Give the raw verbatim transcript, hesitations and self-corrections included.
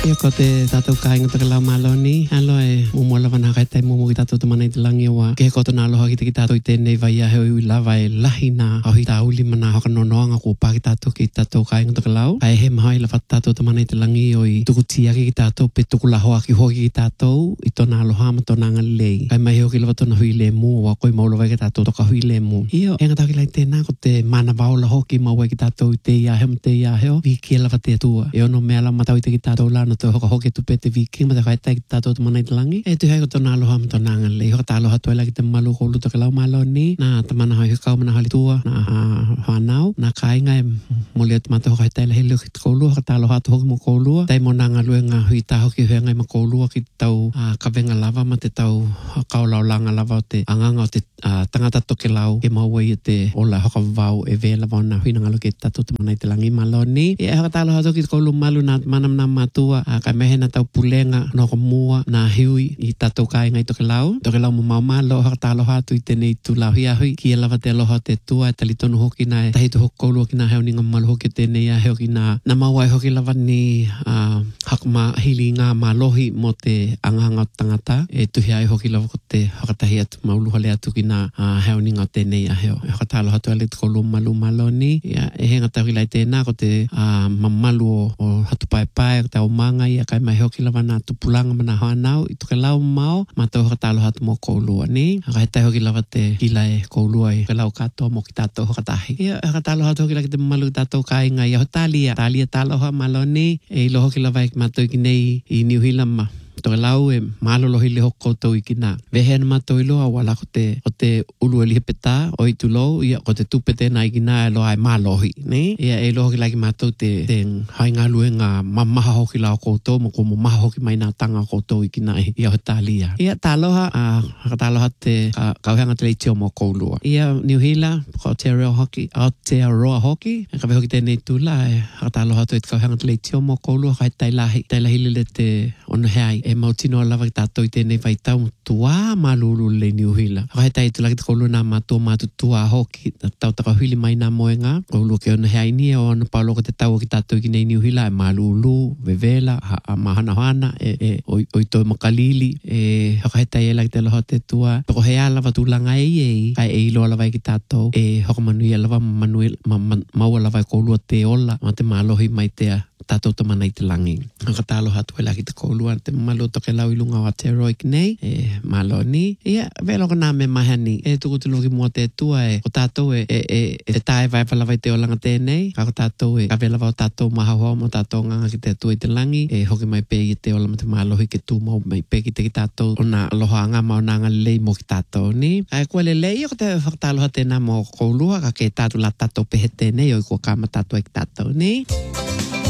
Ia ko te tātou kāinga taka lau maloni. Alo e mumola wana kai tai mumu ki tātou tamana i te langi wa. Ke ko tona aloha ki te ki tātou i tēnei vai a heo i lava e lahi nā ahi tā uli mana hoka nonoanga ko pā ki tātou ki tātou kāinga taka lau. Ai he maha i la whata tātou tamana i te langi o i tuku tiaki ki tātou pe tuku la hoa ki hoki ki tātou i tona aloha ma tona ngā lei. Kai mai heo ki lawa tona hui le mu wa koi maula vai ki tātou toka hui le mu. Io e ngā tāki lai tēnā ko te mana waula hoki ma wai ki tātou i te ia heo te ia heo. Vi ki e lawa te atua. E ono mea la matau i te ki tātou la no te hoka hoki tupe te viking ma te kai tai ki tātou te mana i te langi. E tu hei ko tona aloha ma tona ngā lei. Hoka tā aloha tuela ki te malu ko luta ka lau maloni. Nā tamana hoi hukau mana hali tua. Nā whanau. Nā kāinga e mole o te mata hoka tai la hele ki te koulua. Hoka tā aloha tu hoki mo koulua. Tai mo nā ngā lue ngā hui tā hoki hui ngai ma koulua ki te tau uh, kawenga lava ma te tau kaulau langa lava o te anganga o te uh, tangata toke lau ke maua i te ola hoka vau e vela vau nā hui ngalo ki te tātou te mana i te langi maloni. E hoka tā aloha toki te koulu malu nā manam nā matua. Uh, kai mehe nā tau pulenga no ko mua nā hiui i tātou kāinga i toke lau. Toke lau mo mau malo hoka tā aloha tu i tēnei tu lau hi ahui. Ki e lava te aloha te tua e tali tonu hoki nā e tahi tu hoki koulua ki nā heo ni ngā malu hoki tēnei a heo ki nā nā mauai hoki lava ni uh, hakma hili ngā malohi mo te anganga o tangata. E tuhi ai hoki lava ko te hakatahi atu mauluha le atu ki nā uh, heo ni ngā tēnei a heo. E hoka tā aloha tu ale te koulua malu maloni. Ia e henga tahi lai tēnā ko te uh, mamalu o, o hatu pai pai o te au manga ia kai mai hoki lava nā tupulanga mana hanau i toke lau mau ma tau hoka tālo hatu mo koulua ni. Haka he tai hoki lava te kila e koulua i ke lau katoa mo ki tātou hoka tahi. Ia haka tālo hatu hoki laki te malu tātou kāinga ia ho tālia. Tālia tāloha maloni e ilo hoki lava e mātou ki nei i New Zealand ma. Toke lau e malolo hile hoko koutou i ki nā. Wehe ana mātou i loa wala ko te, ko te ulu e lihe petā o i tu lou, ia ko te tupe tēnā i ki nā e loa e mālohi, ne? Ia e loho ki lai ki mātou te, te hai ngā lue ngā mamaha hoki lau koutou, mo ko mo maha hoki mai nā tanga koutou i ki nā ia ho tālia. Ia tāloha, uh, haka tāloha te ka, kauheanga te leitio mo koulua. Ia New Zealand, ko Aotearoa hoki, Aotearoa hoki, e ka weho ki tēnei tūla, e haka tāloha tu e te kauheanga te leitio mo koulua, ka he tailahi, tailahi lele te ono heai. E mautino lava ki tātou i tēnei vai tau tua malulu le New Zealand. Haka he tai tu laki te koulu nā mātua mātu tua hoki, tau taka huli mai nā moenga, koulu ke ona hea inia o ana paulo ko te tau ki tātou i nei New Zealand, e malulu, vevela, ha, mahana hana, e, e, oi, oi toi makalili, e haka he tai e laki te loha te tua, toko hea lava tūlanga e ei, kai e ilo lava i ki tātou, e haka manui lava, manui, ma, ma, maua lava i koulu te ola, ma te malohi mai tea, tātou ta mana i te langi. Haka tālo hatu e laki te koulua, te malo toke lau i lunga o Aotearoa i nei, e malo ni. Ia, velo ko nā me mahani, e tuku tu loki mua te tua e, o tātou e, e, e, e tae vai palawai te olanga tēnei, ka ko tātou e, ka vela wau tātou maha hoa mo tātou nganga ki te atua i te langi, e hoki mai pē i te ola ma te malohi ke tū mau mai pē ki te ki tātou, o nā aloha anga mau nā ngā lei mo ki tātou ni. Ai kua le lei, o te whakataloha tēnā mo koulua, ka ke tātou la tātou pehe tēnei, o i kua kāma tātou e ki tātou ni.